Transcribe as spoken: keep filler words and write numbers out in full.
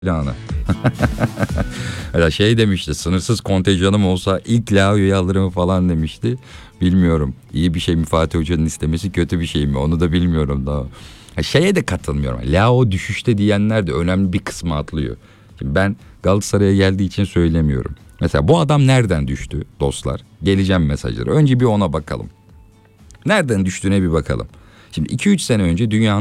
Lanı. Ya şey demişti, sınırsız kontenjanım olsa ilk Lao'yu alırım falan demişti. Bilmiyorum, iyi bir şey mi Fatih Hoca'nın istemesi, kötü bir şey mi, onu da bilmiyorum daha. Ha, şeye de katılmıyorum. Lao düşüşte diyenler de önemli bir kısmı atlıyor. Şimdi ben Galatasaray'a geldiği için söylemiyorum. Mesela bu adam nereden düştü dostlar? Geleceğim mesajlara. Önce bir ona bakalım. Nereden düştüğüne bir bakalım. Şimdi iki üç sene önce dünyanın